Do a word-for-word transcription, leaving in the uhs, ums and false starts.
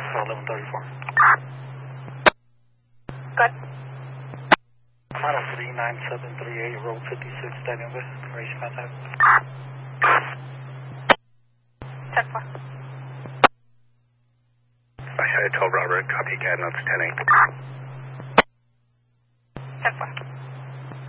Alpha eleven thirty-four. Good. Final three nine seven three eight, road fifty-six, standing with, race contact. ten four. I had told Robert, copy C A D notes ten eight. ten four.